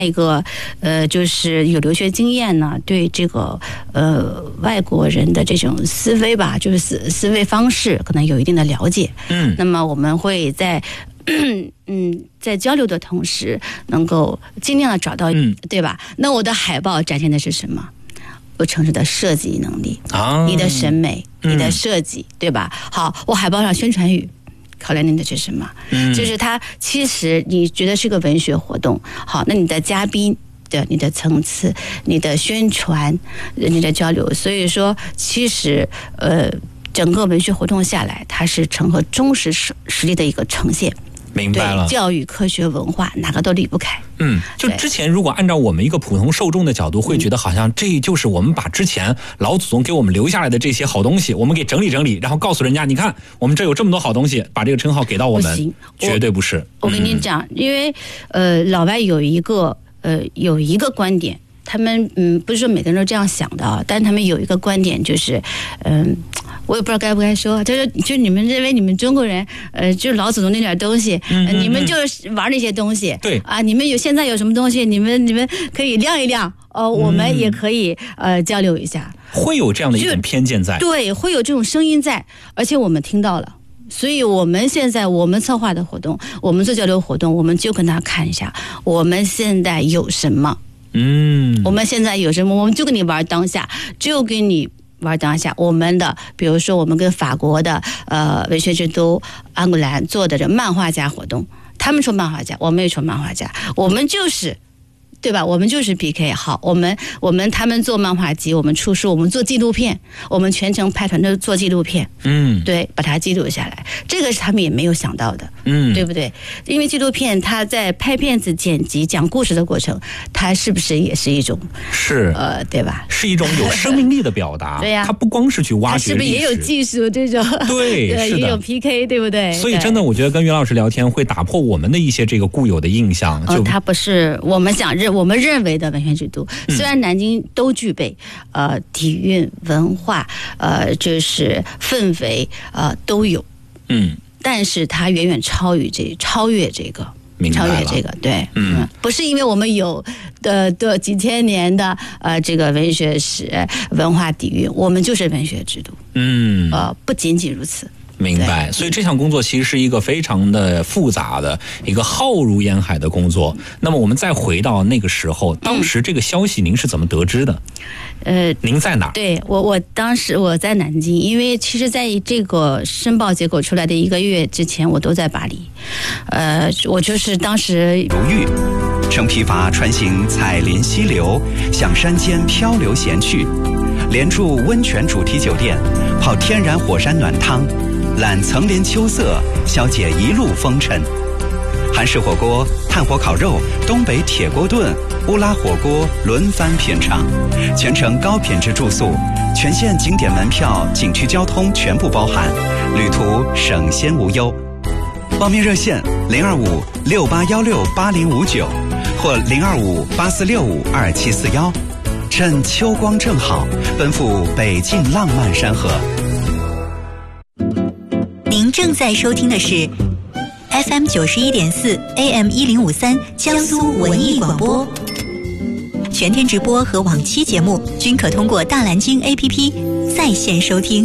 一个就是有留学经验呢，对这个外国人的这种思维吧，就是思维方式可能有一定的了解。那么我们会在在交流的同时，能够尽量的找到，对吧？那我的海报展现的是什么？有城市的设计能力，你的审美，你的设计，对吧？好，我海报上宣传语。考量你的是什么？就是它其实你觉得是个文学活动，好，那你的嘉宾的、你的层次、你的宣传、你的交流，所以说其实整个文学活动下来，它是成和忠实实力的一个呈现。 明白了， 教育、科学、文化哪个都离不开。 就之前如果按照我们一个普通受众的角度，会觉得好像这就是我们把之前老祖宗给我们留下来的这些好东西，我们给整理整理，然后告诉人家，你看我们这有这么多好东西，把这个称号给到我们，绝对不是。 我跟你讲，因为老外有一个观点。他们不是说每个人都这样想的啊，但是他们有一个观点就是我也不知道该不该说，就是你们认为你们中国人就是老祖宗那点东西，你们就是玩那些东西， 对啊，你们现在有什么东西，你们可以亮一亮，我们也可以交流一下， 会有这样的一种偏见在， 对，会有这种声音在，而且我们听到了。所以我们现在我们策划的活动，我们做交流活动，我们就跟他看一下我们现在有什么。我们现在有什么，我们就跟你玩当下，就跟你玩当下。我们的，比如说我们跟法国的文学之都安古兰做的这漫画家活动，他们说漫画家，我们也说漫画家，我们就是。对吧？我们就是 PK 好，我们他们做漫画集，我们出书，我们做纪录片，我们全程派团队做纪录片，对，把它记录下来，这个是他们也没有想到的，对不对？因为纪录片它在拍片子、剪辑、讲故事的过程，它是不是也是一种对吧？ 是一种有生命力的表达， 对呀， 它不光是去挖掘历史， 它是不是也有技术这种？ 对，是的， 也有 PK， 对不对？ 所以真的，我觉得跟袁老师聊天会打破我们的一些这个固有的印象， 它不是我们认为的文学之都，虽然南京都具备底蕴、文化，就是氛围，都有，但是它远远超越这个。对，不是因为我们有的几千年的这个文学史、文化底蕴，我们就是文学之都，不仅仅如此。 明白，所以这项工作其实是一个非常的复杂的一个浩如烟海的工作。那么我们再回到那个时候，当时这个消息您是怎么得知的？您在哪儿？ 对，我当时我在南京，因为其实在这个申报结果出来的1个月之前，我都在巴黎。我就是当时如玉，乘疲乏船行彩林溪流，向山间漂流闲去，连住温泉主题酒店，泡天然火山暖汤，览层林秋色，消解一路风尘。韩式火锅、炭火烤肉、东北铁锅炖、乌拉火锅轮番品尝，全程高品质住宿，全线景点门票、景区交通全部包含，旅途省心无忧。报名热线02568168059或02584652741。趁秋光正好，奔赴北境浪漫山河。 您正在收听的是 FM 91.4 AM 1053江苏文艺广播，全天直播和往期节目均可通过大蓝鲸 APP在线收听。